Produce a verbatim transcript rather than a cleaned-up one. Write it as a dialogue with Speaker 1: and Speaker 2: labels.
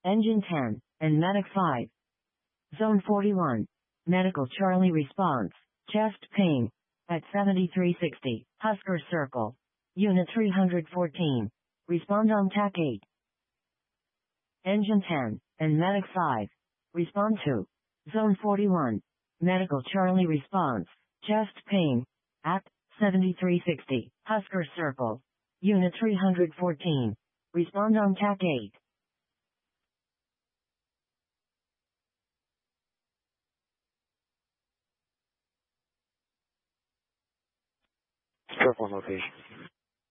Speaker 1: Engine ten, and Medic five. Zone forty-one. Medical Charlie response. Chest pain. At seventy-three sixty, Husker Circle. Unit three hundred fourteen. Respond on T A C eight. Engine ten, and Medic five. Respond to. Zone forty-one. Medical Charlie response. Chest pain. At seventy-three sixty, Husker Circle. Unit three hundred fourteen. Respond on T A C eight.
Speaker 2: Circle location.